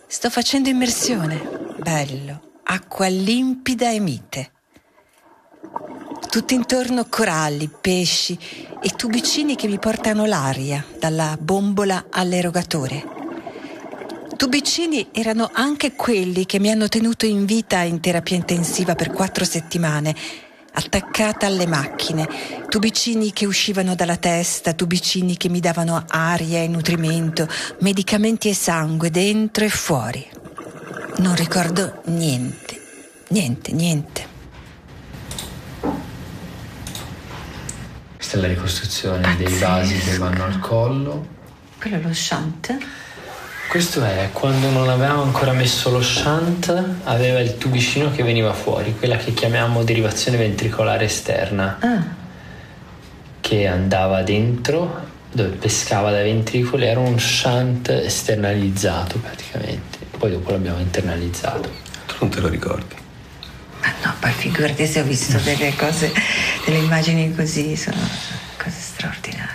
Sto facendo immersione. Bello. Acqua limpida e mite. Tutto intorno coralli, pesci e tubicini che mi portano l'aria, dalla bombola all'erogatore. Tubicini erano anche quelli che mi hanno tenuto in vita in terapia intensiva per 4 settimane, attaccata alle macchine, tubicini che uscivano dalla testa, tubicini che mi davano aria e nutrimento, medicamenti e sangue dentro e fuori. Non ricordo niente. Questa è la ricostruzione dei vasi che vanno al collo. Quello è lo shunt? Questo è quando non avevamo ancora messo lo shunt, aveva il tubicino che veniva fuori, quella che chiamiamo derivazione ventricolare esterna, che andava dentro, dove pescava dai ventricoli, era un shunt esternalizzato praticamente. Poi dopo l'abbiamo internalizzato. Tu non te lo ricordi? Ma no, poi figurati se ho visto delle cose, delle immagini così, sono cose straordinarie.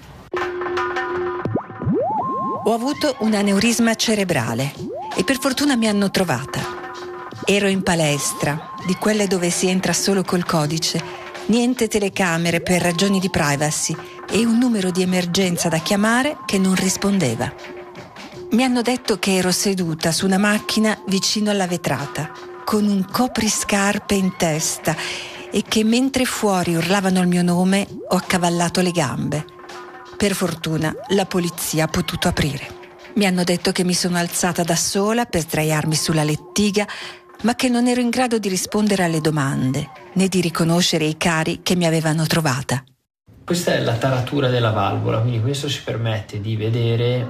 Ho avuto un aneurisma cerebrale e per fortuna mi hanno trovata. Ero in palestra, di quelle dove si entra solo col codice, niente telecamere per ragioni di privacy e un numero di emergenza da chiamare che non rispondeva. Mi hanno detto che ero seduta su una macchina vicino alla vetrata, con un copriscarpe in testa e che mentre fuori urlavano il mio nome ho accavallato le gambe. Per fortuna la polizia ha potuto aprire. Mi hanno detto che mi sono alzata da sola per sdraiarmi sulla lettiga, ma che non ero in grado di rispondere alle domande, né di riconoscere i cari che mi avevano trovata. Questa è la taratura della valvola, quindi questo ci permette di vedere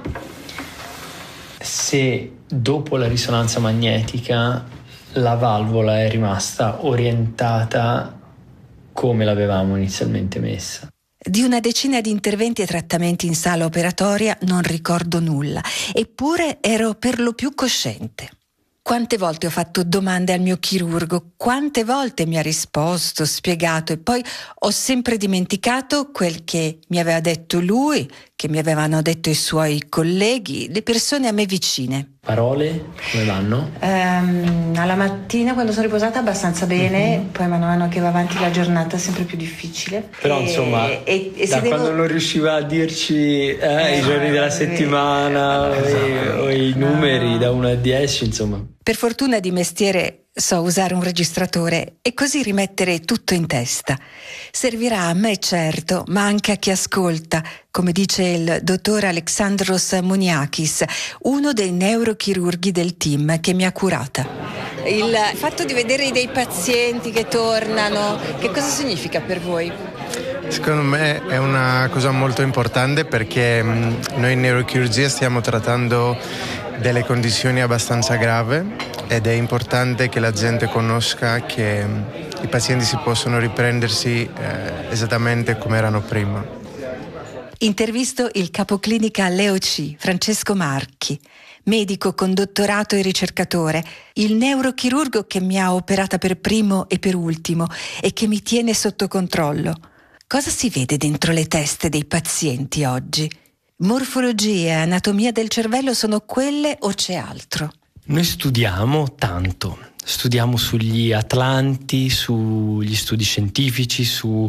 se dopo la risonanza magnetica la valvola è rimasta orientata come l'avevamo inizialmente messa. Di una decina di interventi e trattamenti in sala operatoria non ricordo nulla, eppure ero per lo più cosciente. Quante volte ho fatto domande al mio chirurgo, quante volte mi ha risposto, spiegato e poi ho sempre dimenticato quel che mi aveva detto lui, che mi avevano detto i suoi colleghi, le persone a me vicine. Parole come vanno? Alla mattina quando sono riposata abbastanza bene, poi man mano che va avanti la giornata è sempre più difficile. Però insomma, da quando non riusciva a dirci i giorni della settimana o i numeri da 1 a 10, insomma. Per fortuna di mestiere so usare un registratore e così rimettere tutto in testa. Servirà a me certo, ma anche a chi ascolta, come dice il dottor Alexandros Muniakis, uno dei neurochirurghi del team che mi ha curata. Il fatto di vedere dei pazienti che tornano, che cosa significa per voi? Secondo me è una cosa molto importante perché noi in neurochirurgia stiamo trattando delle condizioni abbastanza gravi ed è importante che la gente conosca che i pazienti si possono riprendersi esattamente come erano prima. Intervisto il capoclinica LEOC, Francesco Marchi, medico con dottorato e ricercatore, il neurochirurgo che mi ha operata per primo e per ultimo e che mi tiene sotto controllo. Cosa si vede dentro le teste dei pazienti oggi? Morfologia e anatomia del cervello sono quelle o c'è altro? Noi studiamo tanto, studiamo sugli atlanti, sugli studi scientifici, su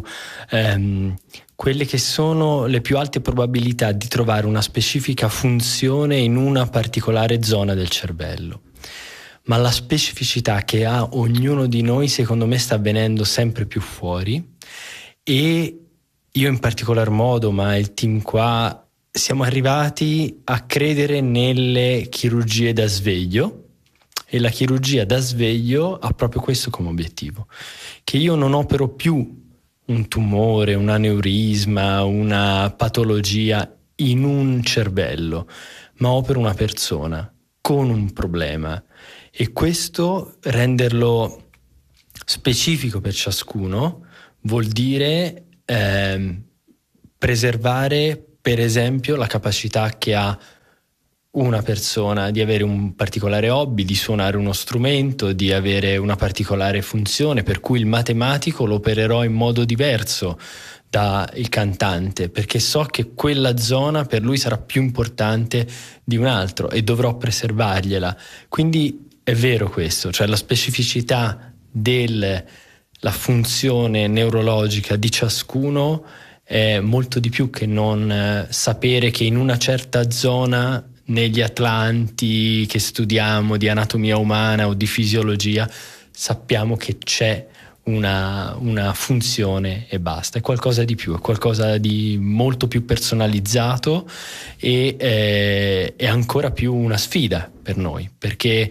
quelle che sono le più alte probabilità di trovare una specifica funzione in una particolare zona del cervello. Ma la specificità che ha ognuno di noi, secondo me, sta venendo sempre più fuori e io in particolar modo, ma il team qua, siamo arrivati a credere nelle chirurgie da sveglio e la chirurgia da sveglio ha proprio questo come obiettivo, che io non opero più un tumore, un aneurisma, una patologia in un cervello, ma opero una persona con un problema e questo renderlo specifico per ciascuno vuol dire preservare per esempio la capacità che ha una persona di avere un particolare hobby, di suonare uno strumento, di avere una particolare funzione, per cui il matematico lo opererò in modo diverso da il cantante, perché so che quella zona per lui sarà più importante di un altro e dovrò preservargliela. Quindi è vero questo, cioè la specificità della funzione neurologica di ciascuno è molto di più che non sapere che in una certa zona, negli atlanti che studiamo di anatomia umana o di fisiologia, sappiamo che c'è una funzione e basta. È qualcosa di più, è qualcosa di molto più personalizzato e è ancora più una sfida per noi, perché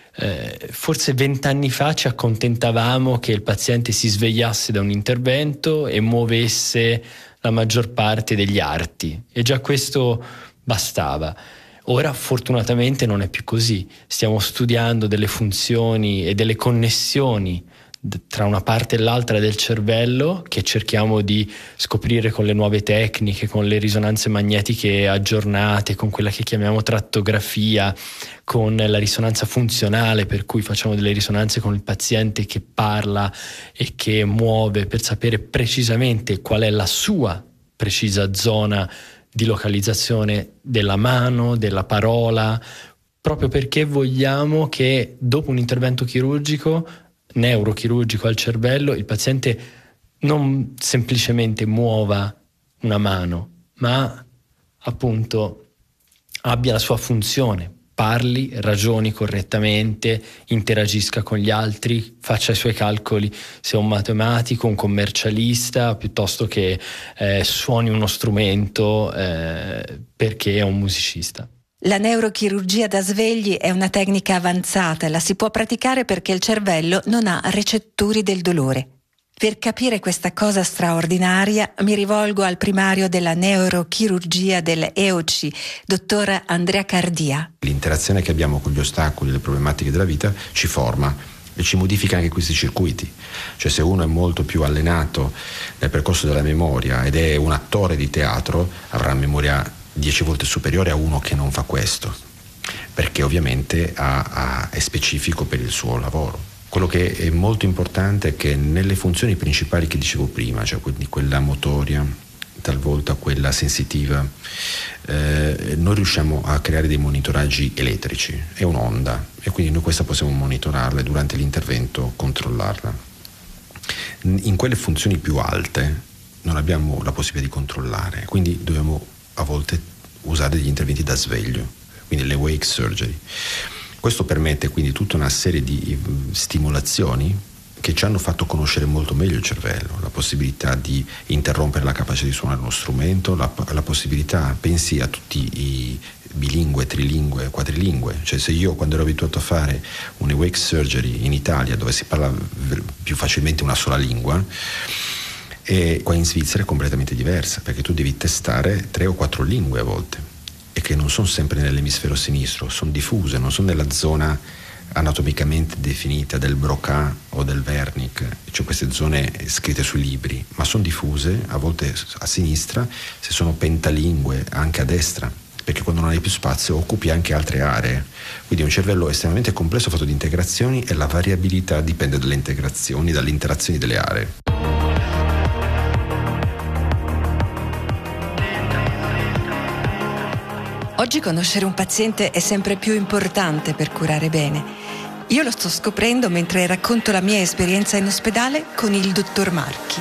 forse 20 anni fa ci accontentavamo che il paziente si svegliasse da un intervento e muovesse la maggior parte degli arti, e già questo bastava. Ora fortunatamente non è più così, stiamo studiando delle funzioni e delle connessioni tra una parte e l'altra del cervello, che cerchiamo di scoprire con le nuove tecniche, con le risonanze magnetiche aggiornate, con quella che chiamiamo trattografia, con la risonanza funzionale, per cui facciamo delle risonanze con il paziente che parla e che muove per sapere precisamente qual è la sua precisa zona di localizzazione della mano, della parola, proprio perché vogliamo che dopo un intervento chirurgico, neurochirurgico al cervello, il paziente non semplicemente muova una mano, ma appunto abbia la sua funzione, parli, ragioni correttamente, interagisca con gli altri, faccia i suoi calcoli, sia un matematico, un commercialista, piuttosto che suoni uno strumento perché è un musicista. La neurochirurgia da svegli è una tecnica avanzata, la si può praticare perché il cervello non ha recettori del dolore. Per capire questa cosa straordinaria mi rivolgo al primario della neurochirurgia dell'EOC, dottor Andrea Cardia. L'interazione che abbiamo con gli ostacoli e le problematiche della vita ci forma e ci modifica anche questi circuiti. Cioè, se uno è molto più allenato nel percorso della memoria ed è un attore di teatro, avrà una memoria 10 volte superiore a uno che non fa questo, perché ovviamente è specifico per il suo lavoro. Quello che è molto importante è che nelle funzioni principali che dicevo prima, cioè quindi quella motoria, talvolta quella sensitiva, noi riusciamo a creare dei monitoraggi elettrici, è un'onda, e quindi noi questa possiamo monitorarla e durante l'intervento controllarla. In quelle funzioni più alte non abbiamo la possibilità di controllare, quindi dobbiamo a volte usare degli interventi da sveglio, quindi le wake surgery. Questo permette quindi tutta una serie di stimolazioni che ci hanno fatto conoscere molto meglio il cervello, la possibilità di interrompere la capacità di suonare uno strumento, la possibilità, pensi a tutti i bilingue, trilingue, quadrilingue, cioè se io quando ero abituato a fare una wake surgery in Italia dove si parla più facilmente una sola lingua, e qua in Svizzera è completamente diversa, perché tu devi testare 3 o 4 lingue a volte, e che non sono sempre nell'emisfero sinistro, sono diffuse, non sono nella zona anatomicamente definita del Broca o del Wernicke, cioè queste zone scritte sui libri, ma sono diffuse a volte a sinistra, se sono pentalingue anche a destra, perché quando non hai più spazio occupi anche altre aree. Quindi è un cervello estremamente complesso, fatto di integrazioni, e la variabilità dipende dalle integrazioni, dalle interazioni delle aree. Oggi conoscere un paziente è sempre più importante per curare bene. Io lo sto scoprendo mentre racconto la mia esperienza in ospedale con il dottor Marchi.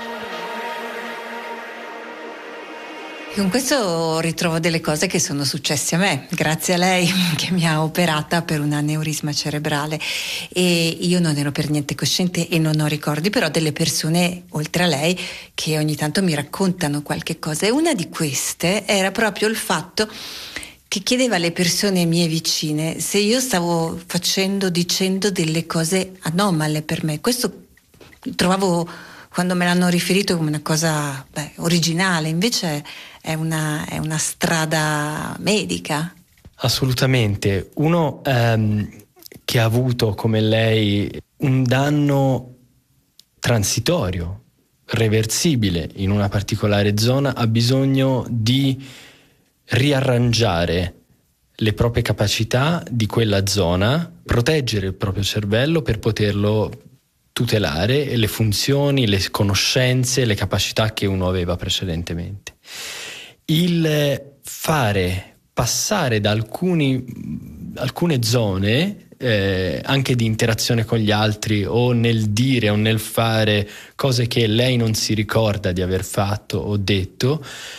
Con questo ritrovo delle cose che sono successe a me, grazie a lei che mi ha operata per un aneurisma cerebrale, e io non ero per niente cosciente e non ho ricordi, però delle persone oltre a lei che ogni tanto mi raccontano qualche cosa, e una di queste era proprio il fatto che chiedeva alle persone mie vicine se io stavo dicendo delle cose anomale per me. Questo trovavo, quando me l'hanno riferito, come una cosa originale, invece è una strada medica. Assolutamente. Uno che ha avuto come lei un danno transitorio, reversibile in una particolare zona, ha bisogno di riarrangiare le proprie capacità di quella zona, proteggere il proprio cervello per poterlo tutelare, e le funzioni, le conoscenze, le capacità che uno aveva precedentemente. Il fare passare da alcune zone anche di interazione con gli altri, o nel dire o nel fare cose che lei non si ricorda di aver fatto o detto,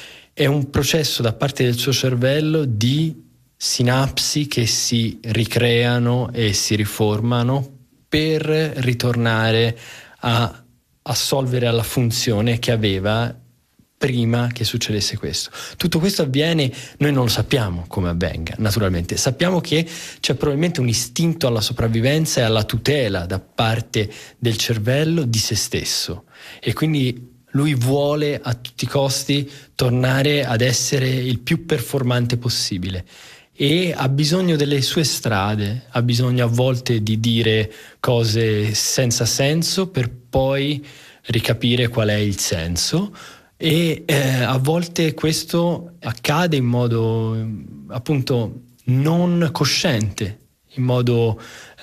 è un processo da parte del suo cervello di sinapsi che si ricreano e si riformano per ritornare a assolvere alla funzione che aveva prima che succedesse questo. Tutto questo avviene, noi non lo sappiamo come avvenga, naturalmente. Sappiamo che c'è probabilmente un istinto alla sopravvivenza e alla tutela da parte del cervello di se stesso, e quindi lui vuole a tutti i costi tornare ad essere il più performante possibile, e ha bisogno delle sue strade, ha bisogno a volte di dire cose senza senso per poi ricapire qual è il senso, e a volte questo accade in modo appunto non cosciente, in modo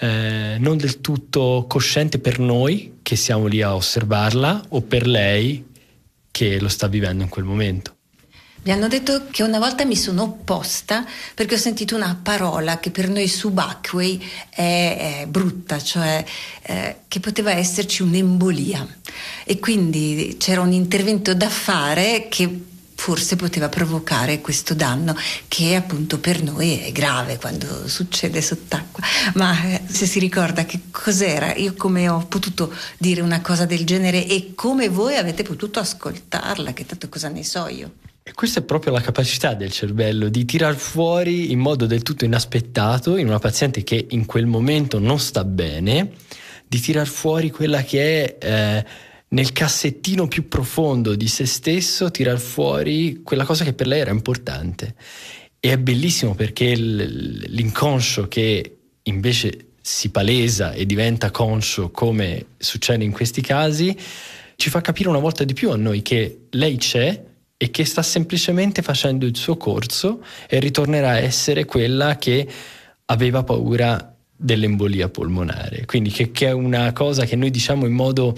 non del tutto cosciente per noi che siamo lì a osservarla, o per lei che lo sta vivendo in quel momento. Mi hanno detto che una volta mi sono opposta perché ho sentito una parola che per noi subacquei è brutta, cioè che poteva esserci un'embolia, e quindi c'era un intervento da fare che forse poteva provocare questo danno, che appunto per noi è grave quando succede sott'acqua. Ma se si ricorda che cos'era, io come ho potuto dire una cosa del genere e come voi avete potuto ascoltarla, che tanto cosa ne so io. E questa è proprio la capacità del cervello di tirar fuori in modo del tutto inaspettato, in una paziente che in quel momento non sta bene, di tirar fuori quella che è nel cassettino più profondo di se stesso, tirar fuori quella cosa che per lei era importante. E è bellissimo perché l'inconscio, che invece si palesa e diventa conscio, come succede in questi casi, ci fa capire una volta di più a noi che lei c'è e che sta semplicemente facendo il suo corso, e ritornerà a essere quella che aveva paura dell'embolia polmonare. Quindi che è una cosa che noi diciamo in modo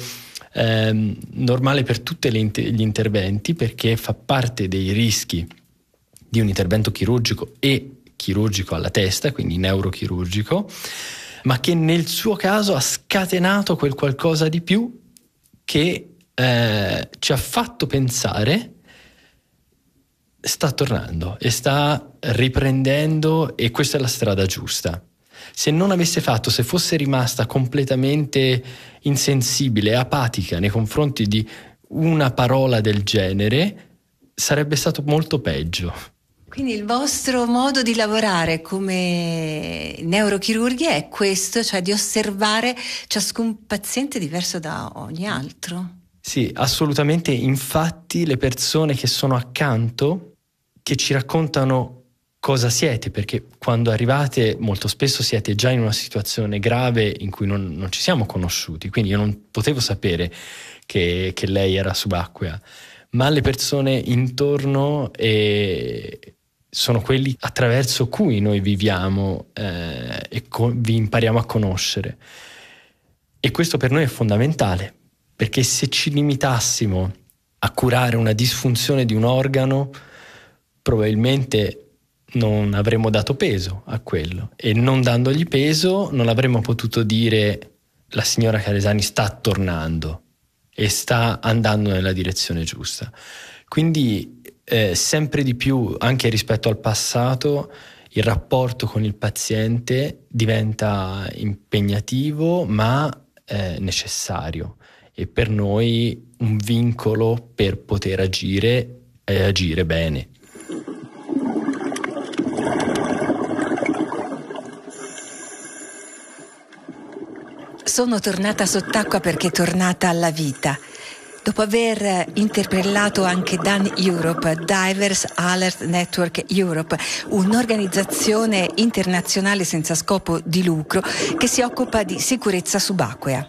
normale per tutti gli interventi, perché fa parte dei rischi di un intervento chirurgico, e chirurgico alla testa, quindi neurochirurgico, ma che nel suo caso ha scatenato quel qualcosa di più che ci ha fatto pensare sta tornando e sta riprendendo, e questa è la strada giusta. Se non avesse fatto, se fosse rimasta completamente insensibile, apatica nei confronti di una parola del genere, sarebbe stato molto peggio. Quindi il vostro modo di lavorare come neurochirurghi è questo, cioè di osservare ciascun paziente diverso da ogni altro? Sì, assolutamente. Infatti le persone che sono accanto, che ci raccontano cosa siete, perché quando arrivate molto spesso siete già in una situazione grave in cui non ci siamo conosciuti, quindi io non potevo sapere che lei era subacquea, ma le persone intorno sono quelli attraverso cui noi viviamo e vi impariamo a conoscere. E questo per noi è fondamentale, perché se ci limitassimo a curare una disfunzione di un organo, probabilmente non avremmo dato peso a quello, e non dandogli peso non avremmo potuto dire la signora Caresani sta tornando e sta andando nella direzione giusta. Quindi sempre di più, anche rispetto al passato, il rapporto con il paziente diventa impegnativo ma necessario, e per noi un vincolo per poter agire e agire bene. Sono tornata sott'acqua perché è tornata alla vita. Dopo aver interpellato anche DAN Europe, Divers Alert Network Europe, un'organizzazione internazionale senza scopo di lucro che si occupa di sicurezza subacquea.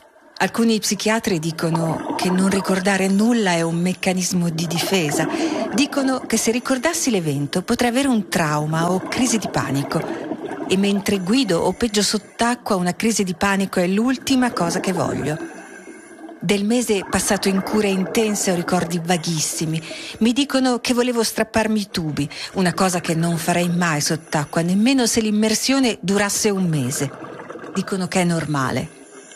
Alcuni psichiatri dicono che non ricordare nulla è un meccanismo di difesa, Dicono che se ricordassi l'evento potrei avere un trauma o crisi di panico. E mentre guido o peggio sott'acqua, una crisi di panico è l'ultima cosa che voglio. Del mese passato in cure intense ho ricordi vaghissimi. Mi dicono che volevo strapparmi i tubi, una cosa che non farei mai sott'acqua, nemmeno se l'immersione durasse un mese. Dicono che è normale.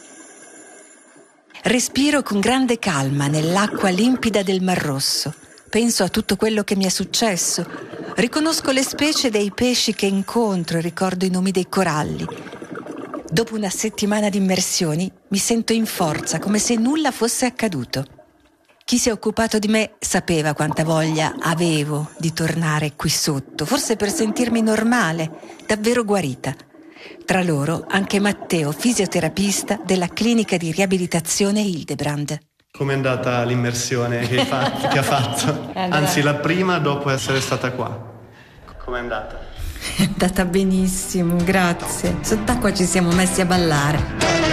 Respiro con grande calma nell'acqua limpida del Mar Rosso. Penso a tutto quello che mi è successo. Riconosco le specie dei pesci che incontro e ricordo i nomi dei coralli. Dopo una settimana di immersioni mi sento in forza, come se nulla fosse accaduto. Chi si è occupato di me sapeva quanta voglia avevo di tornare qui sotto, forse per sentirmi normale, davvero guarita. Tra loro anche Matteo, fisioterapista della clinica di riabilitazione Hildebrand. Com'è andata l'immersione che ha fatto? Anzi, la prima dopo essere stata qua. Com'è andata? È andata benissimo, grazie. Sott'acqua ci siamo messi a ballare.